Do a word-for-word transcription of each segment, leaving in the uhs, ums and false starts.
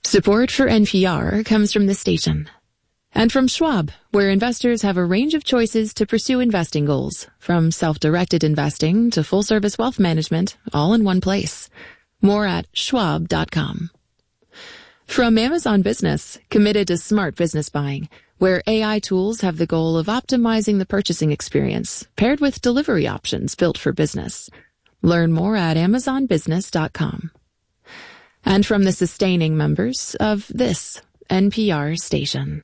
Support for N P R comes from this station. And from Schwab, where investors have a range of choices to pursue investing goals, from self-directed investing to full-service wealth management, all in one place. More at schwab dot com. From Amazon Business, committed to smart business buying, where A I tools have the goal of optimizing the purchasing experience, paired with delivery options built for business. Learn more at amazon business dot com. And from the sustaining members of this N P R station.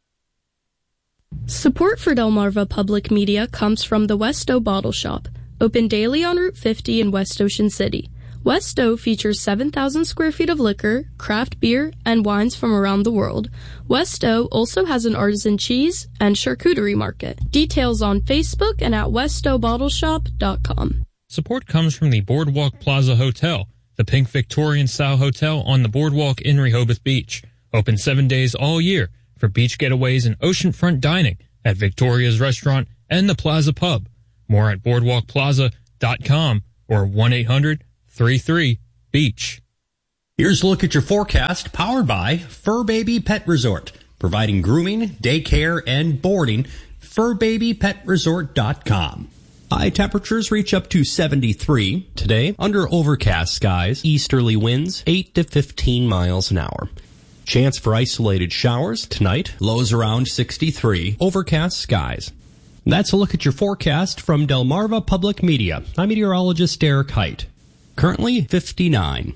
Support for Delmarva Public Media comes from the Westo Bottle Shop, open daily on Route fifty in West Ocean City. Westo features seven thousand square feet of liquor, craft beer, and wines from around the world. Westo also has an artisan cheese and charcuterie market. Details on Facebook and at westo bottle shop dot com. Support comes from the Boardwalk Plaza Hotel, the pink Victorian-style hotel on the boardwalk in Rehoboth Beach. Open seven days all year for beach getaways and oceanfront dining at Victoria's Restaurant and the Plaza Pub. More at boardwalk plaza dot com or one eight hundred three three beach. Here's a look at your forecast, powered by Fur Baby Pet Resort, providing grooming, daycare, and boarding. fur baby pet resort dot com. High temperatures reach up to seventy-three. Today, under overcast skies, easterly winds eight to fifteen miles an hour. Chance for isolated showers tonight, lows around sixty-three, overcast skies. That's a look at your forecast from Delmarva Public Media. I'm meteorologist Derek Height. Currently fifty-nine.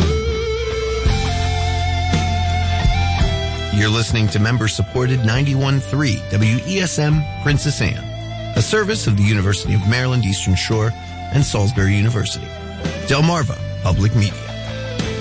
You're listening to member-supported ninety-one point three W E S M Princess Anne, a service of the University of Maryland Eastern Shore and Salisbury University. Delmarva Public Media.